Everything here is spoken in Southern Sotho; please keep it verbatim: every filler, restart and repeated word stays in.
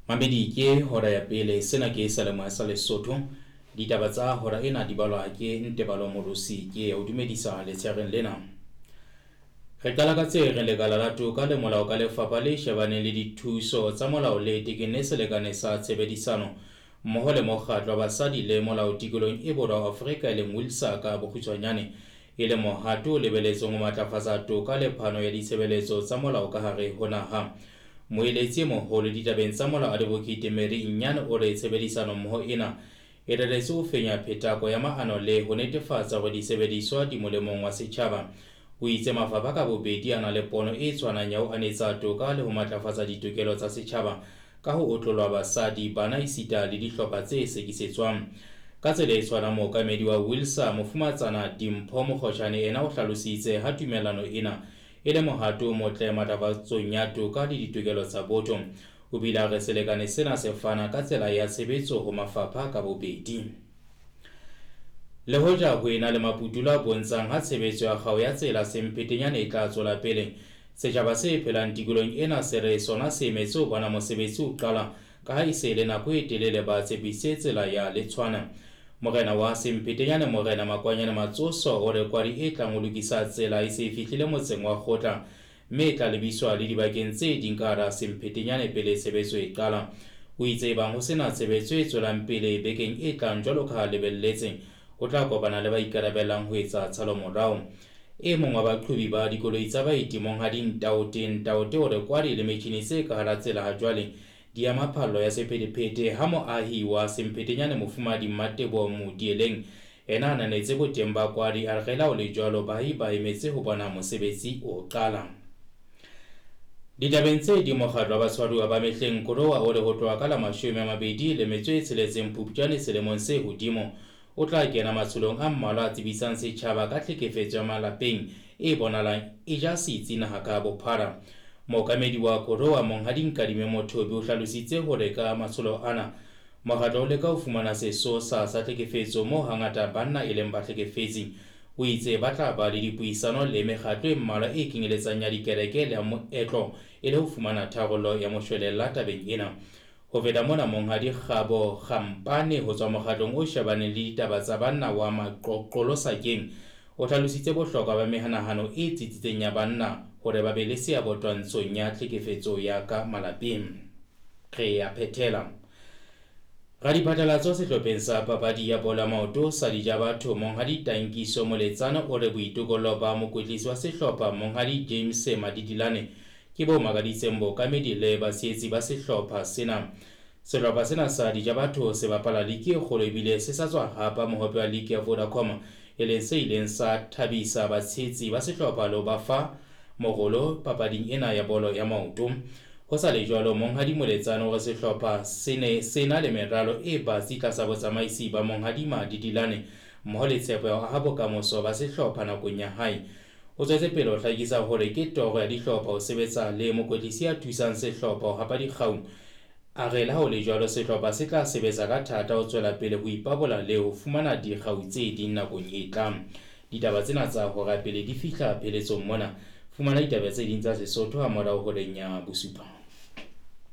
Mabedi ke hora ya pele sena ke selemo sa Lesotho ditaba tsa hora ena di balwa ke Ntebalo Morosi ke o dumedisa letsheheng lena. Re qala ka tse re lekala la toka le molao ka lefapha le shebane le dithuso tsa molao le tekene se lekane sa tshebedisano mmoho le mokgatlo wa basadi le molao tikolong e borwa Afrika le Wilsa ka bokgutshwanyane e le mohato lebeletsong ho matlafatsa toka le phano ya ditshebeletso tsa molao ka hare ho naha. Moeletsi moholo ditabeng tsa molao Advocate Mary Nyane o re tshebedisano mmoho ena e reretse ho fenya phetako ya maano le ho netefatsa hore disebediswa di molemong wa setjhaba. O itse mafapha ka bobedi a na le pono e tshwanang ya ho anetsa toka le ho matlafatsa ditokelo tsa setjhaba ka ho otlolwa basadi bana isita le dihlopha tse sekisetswang. Ka tsela e tshwanang mookamedi wa Wilsa Mofumatsana Dimpho Mokgotjane ena o hlalositse ha tumellano ena e le mohato o motle matlafatsong ya toka le ditokelo tsa botho. O bile a re selekane sena se fana ka tsela ya tshebetso ho mafapha ka bobedi. Le hoja ho ena le maputula a bontshang ha tshebetso ya kgao ya tsela Sempetenyane e tla tswela pele, setjhaba se phelang tikolong ena se re sona se emetse ho bona mosebetsi o qala ka ha e se le nako e telele ba tshepise tsela ya Letshwana. Morena wa Sempetenyane Morena Makwanyane Matsoso o re kwari e tlang ho lokisa tsela e se e fihlile motseng wa Kgotla mme e tla lebiswa le dibakeng tse ding ka hara Sempetenyane pele tshebetso e qala. O itse ebang ho sena tshebetso e tswelang pele bekeng e tlang jwalo ka ha lebelletse, o tla kopana le ba ikarabellang ho etsa tshalo morao. E mong wa baqhobi ba dikoloi tsa baeti Monghadi Ntaote Ntaote o re kwari le metjhini tse ka hara tsela ha jwale di ama phallo ya sephethephethe ha moahi wa Sempetenyane Mofumahadi Mmateboho Modieleng ena ananetse boteng ba kwari a re la o le jwalo baahi ba emetse ho bona mosebetsi o qala. Ditabeng tse di mokgatlo wa batshwaruwa ba mehleng Korowa o re ho tloha ka la mashome a mabedi le metso e tsheletseng Phupjane selemong se hodimo o tla kena matsholong a mmalwa a tsebisang setjhaba ka tlhekefetso ya malapeng e bonahalang e ja setsi naha ka bophara. Mookamedi wa Korowa Monghadi Nkadime Mothobi o hlalositse hore ka matsholo ana mokgatlo o leka ho fumana sesosa sa tlhekefetso moo hangata banna e leng bahlekefetsi. O itse ba tla ba le dipuisano le mekgatlo e mmalwa e kenyeletsang ya dikereke le ya moetlo e le ho fumana tharollo ya moshwelella tabeng ena. Ho feta mona Monghadi Kgabo Khampane ho tswa mokgatlong o shebaneng le ditaba tsa banna wa Maqoqolo Sakeng o hlalositse bohlokwa ba mehanahano e tsitsitseng ya banna hore ba be le seabo twantshong ya tlhekefetso ya ka malapeng. Re a phethela radiphatlalatso sehlopheng sa papadi ya bola maoto sa Dijabatho Monghadi Tankiso Moletsane o re boitokollo ba mokwetlisi wa sehlopha Monghadi James Madidilane ke bo makaditseng bookamedi le baseetsi ba sehlopha sena. Sehlopha sena sa Dijabatho se bapala liki e kgolo ebile se sa tswa hapa mohope wa liki ya Vodacom e leng se ileng sa thabisa batshehetsi ba sehlopha le ho ba fa morolo papading ena ya bolo ya maoto. Ho sa le jwalo Monghadi Moletsane hore sehlopha se ne se na le meralo e batsi tlasa botsamaisi ba Monghadi Madidilane mmoho le tshepo ya ho aha bokamoso ba sehlopha nakong ya hae. O tswetse pele ho hlakisa hore ke toro ya dihlopha ho sebetsa le mokwetlisi ya thusang sehlopha ho hapa dikgau. A re la ho le jwalo sehlopha se tla sebetsa ka thata ho tswela pele ho ipabola le ho fumana dikgau tse ding nakong e tlang. Ditaba tsena tsa hora pele di fihla pheletsong mona, fumana ditaba tse ding tsa Sesotho ha morao ho leng ya bosupa.